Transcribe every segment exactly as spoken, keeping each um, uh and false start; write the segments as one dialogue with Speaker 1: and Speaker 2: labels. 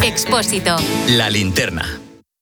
Speaker 1: Expósito.
Speaker 2: La linterna.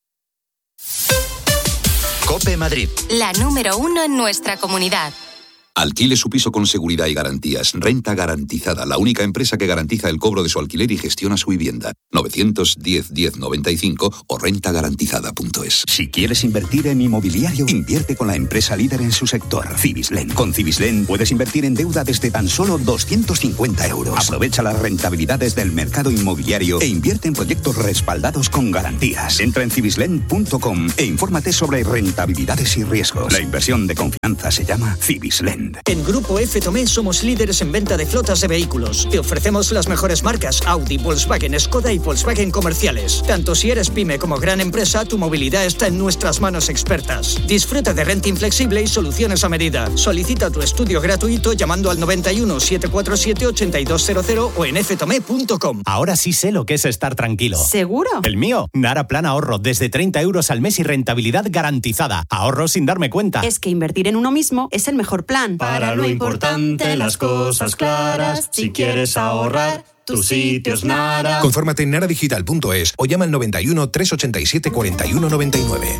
Speaker 2: COPE Madrid.
Speaker 1: La número uno en nuestra comunidad.
Speaker 3: Alquile su piso con seguridad y garantías. Renta Garantizada, la única empresa que garantiza el cobro de su alquiler y gestiona su vivienda. novecientos diez diez noventa y cinco o renta garantizada punto es.
Speaker 4: Si quieres invertir en inmobiliario, invierte con la empresa líder en su sector, Cibislen. Con Cibislen puedes invertir en deuda desde tan solo doscientos cincuenta euros. Aprovecha las rentabilidades del mercado inmobiliario e invierte en proyectos respaldados con garantías. Entra en cibislen punto com e infórmate sobre rentabilidades y riesgos. La inversión de confianza se llama Cibislen.
Speaker 5: En Grupo F. Tomé somos líderes en venta de flotas de vehículos. Te ofrecemos las mejores marcas Audi, Volkswagen, Skoda y Volkswagen comerciales. Tanto si eres pyme como gran empresa, tu movilidad está en nuestras manos expertas. Disfruta de renting flexible y soluciones a medida. Solicita tu estudio gratuito llamando al noventa y uno, setecientos cuarenta y siete, ochenta y dos cero cero o en f tomé punto com.
Speaker 6: Ahora sí sé lo que es estar tranquilo.
Speaker 7: ¿Seguro?
Speaker 6: El mío, Nara Plan Ahorro, desde treinta euros al mes y rentabilidad garantizada. Ahorro sin darme cuenta.
Speaker 7: Es que invertir en uno mismo es el mejor plan.
Speaker 8: Para lo importante, las cosas claras. Si quieres ahorrar, tu sitio es Nara.
Speaker 9: Confórmate en nara digital punto es o llama al noventa y uno, trescientos ochenta y siete, cuarenta y uno noventa y nueve.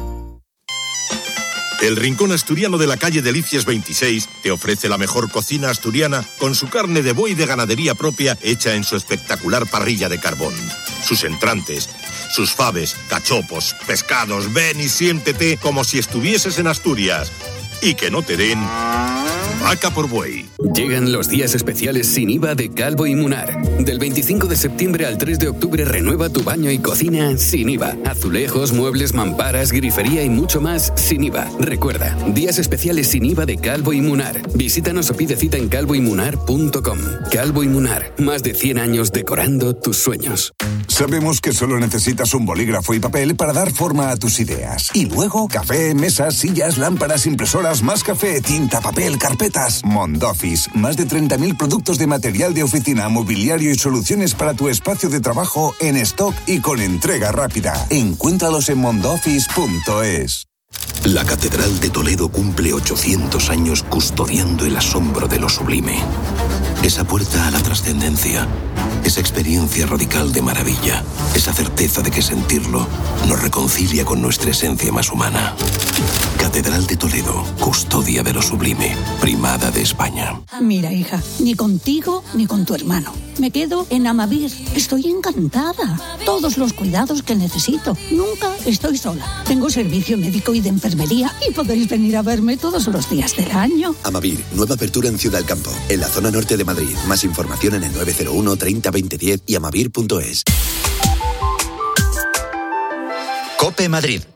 Speaker 10: El Rincón Asturiano de la calle Delicias veintiséis te ofrece la mejor cocina asturiana con su carne de buey de ganadería propia hecha en su espectacular parrilla de carbón. Sus entrantes, sus faves, cachopos, pescados, ven y siéntete como si estuvieses en Asturias. Y que no te den vaca por buey.
Speaker 11: Llegan los días especiales sin I V A de Calvo y Munar. Del veinticinco de septiembre al tres de octubre renueva tu baño y cocina sin I V A. Azulejos, muebles, mamparas, grifería y mucho más sin I V A. Recuerda, días especiales sin I V A de Calvo y Munar. Visítanos o pide cita en calvo y munar punto com. Calvo y Munar, más de cien años decorando tus sueños.
Speaker 12: Sabemos que solo necesitas un bolígrafo y papel para dar forma a tus ideas. Y luego, café, mesas, sillas, lámparas, impresoras, más café, tinta, papel, carpetas. Mondoffice, más de treinta mil productos de material de oficina, mobiliario y soluciones para tu espacio de trabajo en stock y con entrega rápida. Encuéntralos en mondoffice punto es.
Speaker 13: La Catedral de Toledo cumple ochocientos años custodiando el asombro de lo sublime. Esa puerta a la trascendencia, esa experiencia radical de maravilla, esa certeza de que sentirlo nos reconcilia con nuestra esencia más humana. Catedral de Toledo, custodia de lo sublime, primada de España.
Speaker 14: Mira, hija, ni contigo ni con tu hermano. Me quedo en Amavir. Estoy encantada. Todos los cuidados que necesito. Nunca estoy sola. Tengo servicio médico y de enfermería y podéis venir a verme todos los días del año.
Speaker 13: Amavir, nueva apertura en Ciudad del Campo, en la zona norte de Madrid. Más información en el nueve cero uno, treinta, veinte, diez y amavir punto es.
Speaker 2: COPE Madrid.